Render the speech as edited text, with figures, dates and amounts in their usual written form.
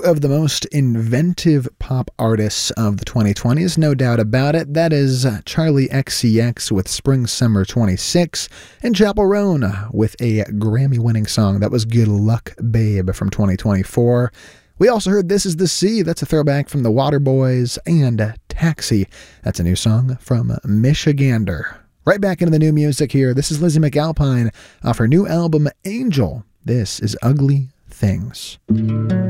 of the most inventive pop artists of the 2020s, no doubt about it. That is Charlie XCX with Spring Summer 26, and Chappell Roan with a Grammy-winning song. That was Good Luck Babe from 2024. We also heard This Is the Sea. That's a throwback from the Waterboys, and Taxi. That's a new song from Michigander. Right back into the new music here. This is Lizzie McAlpine off her new album, Angel. This is Ugly Things.